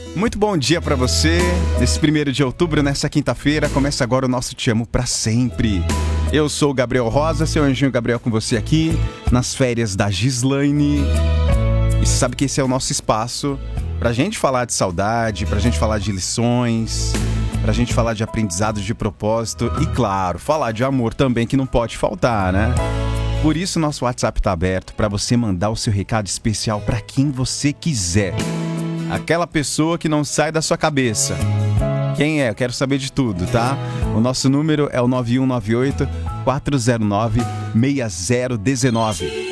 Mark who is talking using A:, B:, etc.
A: Muito bom dia pra você. Nesse 1º de outubro, nessa quinta-feira, começa agora o nosso Te Amo Pra Sempre. Eu sou o Gabriel Rosa, seu anjinho Gabriel com você aqui, nas férias da Gislaine. E você sabe que esse é o nosso espaço pra gente falar de saudade, pra gente falar de lições, pra gente falar de aprendizado, de propósito e, claro, falar de amor também, que não pode faltar, né? Por isso, nosso WhatsApp tá aberto pra você mandar o seu recado especial pra quem você quiser. Aquela pessoa que não sai da sua cabeça. Quem é? Eu quero saber de tudo, tá? O nosso número é o 9198-409-6019.